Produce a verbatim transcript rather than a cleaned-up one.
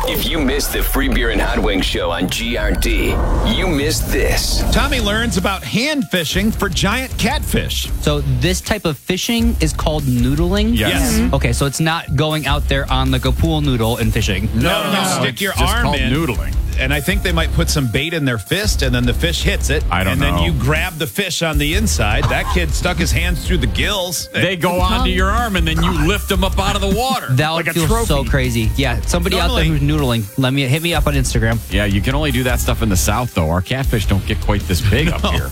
If you missed the Free Beer and Hot Wings show on G R D, you missed this. Tommy learns about hand fishing for giant catfish. So this type of fishing is called noodling? Yes. Yes. Mm-hmm. Okay, so it's not going out there on like a pool noodle and fishing. No, no, no, stick it's your just arm called in. noodling. And I think they might put some bait in their fist, and then the fish hits it. I don't and know. And then you grab the fish on the inside. That kid stuck his hands through the gills. They go onto your arm, and then you lift them up out of the water. That would like a feel trophy. so crazy. Yeah, somebody Normally- out there who's noodling, let me hit me up on Instagram. Yeah, you can only do that stuff in the South, though. Our catfish don't get quite this big up here.